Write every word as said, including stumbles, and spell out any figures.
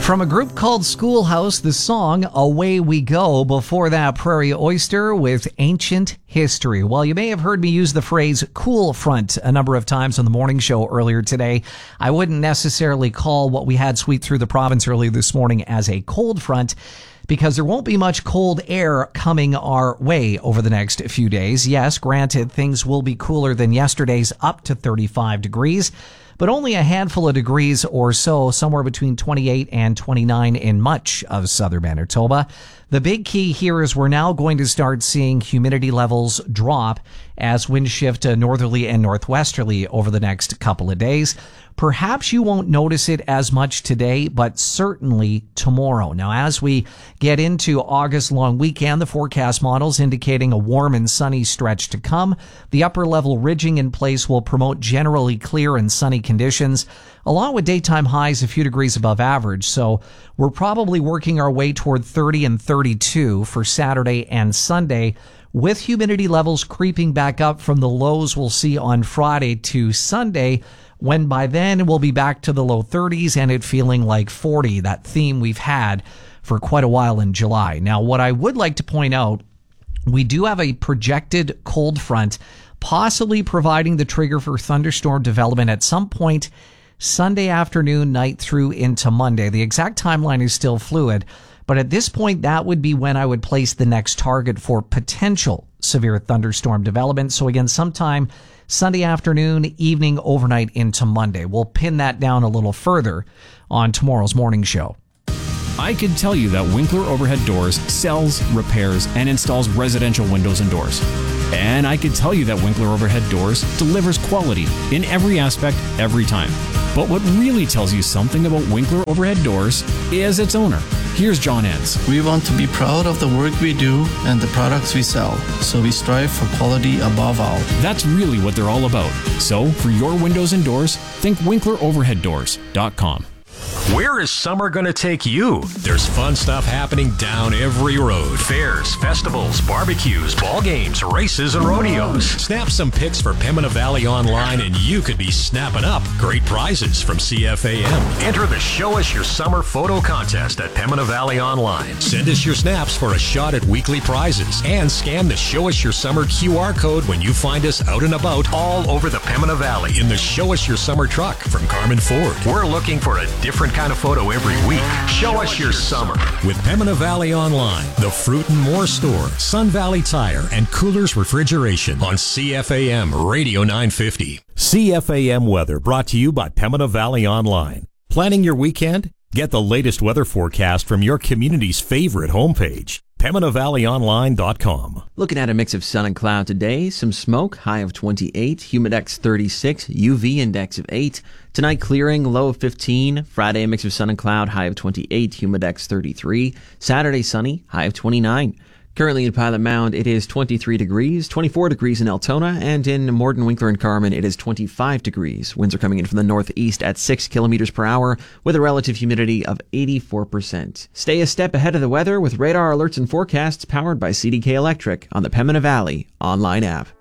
From a group called Schoolhouse, the song Away We Go. Before that, Prairie Oyster with Ancient History. Well, you may have heard me use the phrase cool front a number of times on the morning show earlier today. I wouldn't necessarily call what we had sweep through the province earlier this morning as a cold front, because there won't be much cold air coming our way over the next few days. Yes, granted, things will be cooler than yesterday's, up to thirty-five degrees, but only a handful of degrees or so, somewhere between twenty-eight and twenty-nine in much of southern Manitoba. The big key here is we're now going to start seeing humidity levels drop as winds shift to northerly and northwesterly over the next couple of days. Perhaps you won't notice it as much today, but certainly tomorrow. Now, as we get into August long weekend, the forecast models indicating a warm and sunny stretch to come. The upper level ridging in place will promote generally clear and sunny conditions, along with daytime highs a few degrees above average. So we're probably working our way toward thirty and thirty-two for Saturday and Sunday, with humidity levels creeping back up from the lows we'll see on Friday to Sunday, when by then we'll be back to the low thirties and it feeling like forty, that theme we've had for quite a while in July. Now, what I would like to point out, we do have a projected cold front, possibly providing the trigger for thunderstorm development at some point Sunday afternoon, night through into Monday. The exact timeline is still fluid, but at this point, that would be when I would place the next target for potential severe thunderstorm development. So again, sometime Sunday afternoon, evening, overnight into Monday. We'll pin that down a little further on tomorrow's morning show. I can tell you that Winkler Overhead Doors sells, repairs, and installs residential windows and doors. And I can tell you that Winkler Overhead Doors delivers quality in every aspect, every time. But what really tells you something about Winkler Overhead Doors is its owner. Here's John Entz. We want to be proud of the work we do and the products we sell, so we strive for quality above all. That's really what they're all about. So, for your windows and doors, think winkler overhead doors dot com. Where is summer going to take you? There's fun stuff happening down every road. Fairs, festivals, barbecues, ball games, races, and rodeos. Snap some pics for Pembina Valley Online and you could be snapping up great prizes from C F A M. Enter the Show Us Your Summer photo contest at Pembina Valley Online. Send us your snaps for a shot at weekly prizes and scan the Show Us Your Summer Q R code when you find us out and about all over the Pembina Valley in the Show Us Your Summer truck from Carmen Ford. We're looking for a different kind of photo every week. Show us your summer with Pembina Valley Online, the Fruit and More Store, Sun Valley Tire, and Coolers Refrigeration on C F A M Radio nine fifty. C F A M weather brought to you by Pembina Valley Online. Planning your weekend? Get the latest weather forecast from your community's favorite homepage, Pembina Valley Online dot com. Looking at a mix of sun and cloud today, some smoke, high of twenty-eight, humidex thirty-six, U V index of eight. Tonight clearing, low of fifteen. Friday a mix of sun and cloud, high of twenty-eight, humidex thirty-three. Saturday sunny, high of twenty-nine. Currently in Pilot Mound, it is twenty-three degrees, twenty-four degrees in Altona, and in Morden, Winkler, and Carman, it is twenty-five degrees. Winds are coming in from the northeast at six kilometers per hour with a relative humidity of eighty-four percent. Stay a step ahead of the weather with radar alerts and forecasts powered by C D K Electric on the Pembina Valley online app.